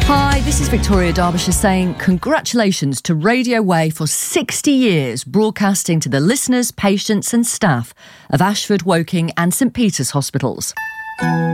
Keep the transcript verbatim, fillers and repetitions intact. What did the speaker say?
Hi, this is Victoria Derbyshire saying congratulations to Radio Way for sixty years broadcasting to the listeners, patients and staff of Ashford, Woking and St Peter's hospitals.